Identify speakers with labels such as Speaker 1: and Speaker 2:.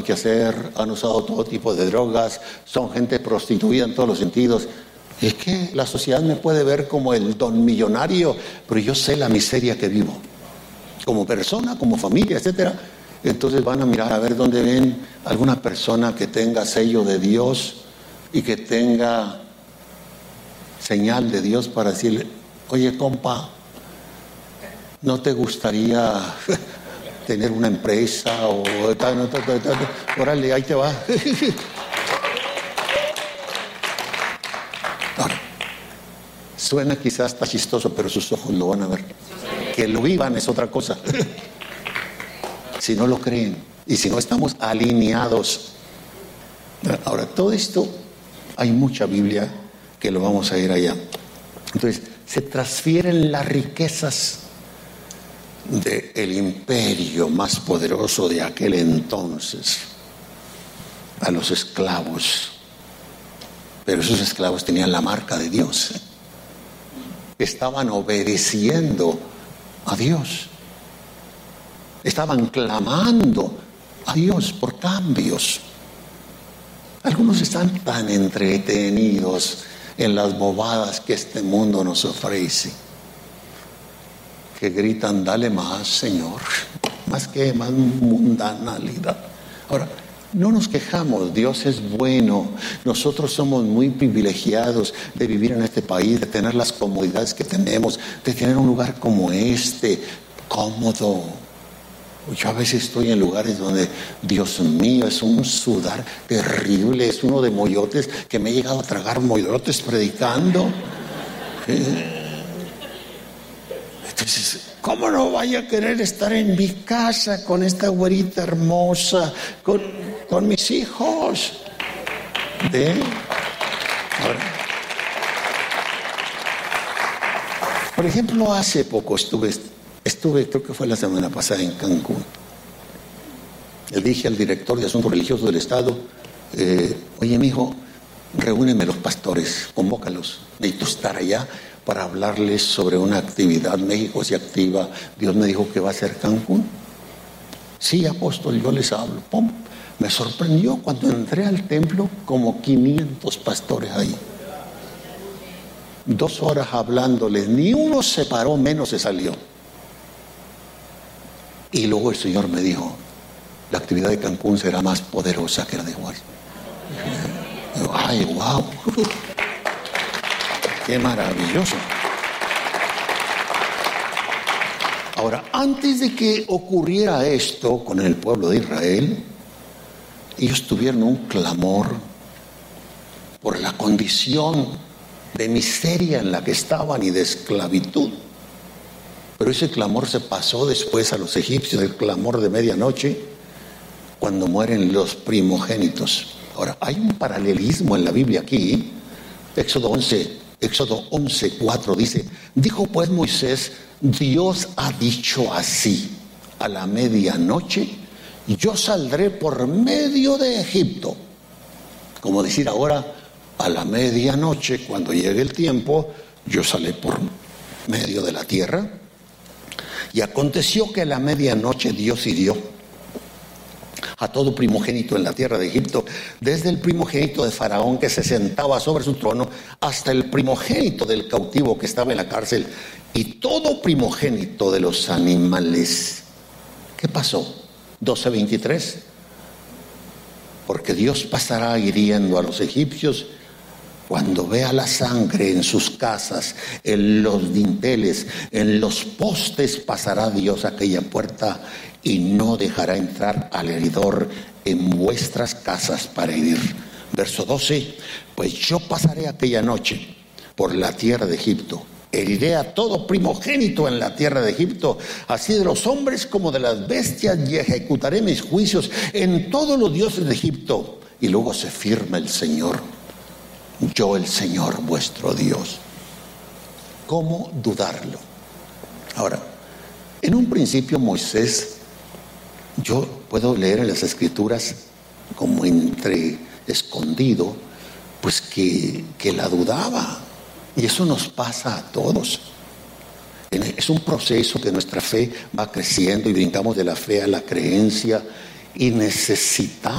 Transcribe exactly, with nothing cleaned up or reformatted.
Speaker 1: que hacer, han usado todo tipo de drogas, son gente prostituida en todos los sentidos. Y es que la sociedad me puede ver como el don millonario, pero yo sé la miseria que vivo, como persona, como familia, etcétera. Entonces van a mirar a ver dónde ven alguna persona que tenga sello de Dios y que tenga señal de Dios para decirle: oye, compa, ¿no te gustaría tener una empresa? O tal, tal, tal, tal? Órale, ahí te va. Ahora, suena quizás hasta chistoso, pero sus ojos lo van a ver. Que lo vivan es otra cosa. Si no lo creen y si no estamos alineados. Ahora, todo esto, hay mucha Biblia que lo vamos a ir allá. Entonces, se transfieren las riquezas del imperio más poderoso de aquel entonces a los esclavos. Pero esos esclavos tenían la marca de Dios. Estaban obedeciendo a Dios. Estaban clamando a Dios por cambios. Algunos están tan entretenidos en las bobadas que este mundo nos ofrece, que gritan: dale más, Señor, más que más mundanalidad. Ahora, no nos quejamos, Dios es bueno. Nosotros somos muy privilegiados de vivir en este país, de tener las comodidades que tenemos, de tener un lugar como este, cómodo. Yo a veces estoy en lugares donde, Dios mío, es un sudar terrible, es uno de moyotes, que me he llegado a tragar moyotes predicando. Entonces, ¿cómo no vaya a querer estar en mi casa con esta güerita hermosa, con, con mis hijos? ¿Ve? Ahora, por ejemplo, hace poco estuve, estuve, creo que fue la semana pasada, en Cancún. Le dije al director de Asuntos Religiosos del Estado: eh, oye, mijo, reúneme los pastores, convócalos, necesito estar allá para hablarles sobre una actividad. México se activa, Dios me dijo que va a ser Cancún. Sí, apóstol, yo les hablo. Pum. Me sorprendió cuando entré al templo, como quinientos pastores ahí. Dos horas hablándoles, ni uno se paró, menos se salió. Y luego el Señor me dijo: la actividad de Cancún será más poderosa que la de Juárez. Ay, wow. ¡Qué maravilloso! Ahora, antes de que ocurriera esto con el pueblo de Israel, ellos tuvieron un clamor por la condición de miseria en la que estaban y de esclavitud. Pero ese clamor se pasó después a los egipcios, el clamor de medianoche, cuando mueren los primogénitos. Ahora, hay un paralelismo en la Biblia aquí. Éxodo once. Éxodo once, cuatro dice: dijo pues Moisés: Dios ha dicho así, a la medianoche yo saldré por medio de Egipto. Como decir ahora, a la medianoche, cuando llegue el tiempo, yo salí por medio de la tierra. Y aconteció que a la medianoche Dios hirió a todo primogénito en la tierra de Egipto, desde el primogénito de Faraón que se sentaba sobre su trono, hasta el primogénito del cautivo que estaba en la cárcel, y todo primogénito de los animales. ¿Qué pasó? doce veintitrés. Porque Dios pasará hiriendo a los egipcios cuando vea la sangre en sus casas, en los dinteles, en los postes, pasará Dios aquella puerta y no dejará entrar al heridor en vuestras casas para herir. Verso doce, pues yo pasaré aquella noche por la tierra de Egipto, heriré a todo primogénito en la tierra de Egipto, así de los hombres como de las bestias, y ejecutaré mis juicios en todos los dioses de Egipto. Y luego se firma el Señor: yo el Señor vuestro Dios. ¿Cómo dudarlo? Ahora, en un principio Moisés, yo puedo leer en las Escrituras como entre escondido, pues que, que la dudaba. Y eso nos pasa a todos. Es un proceso que nuestra fe va creciendo y brincamos de la fe a la creencia. y necesitamos